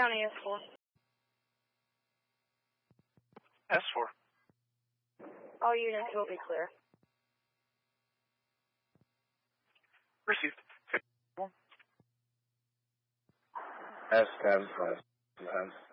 County S4. S4. All units will be clear. Received. S10,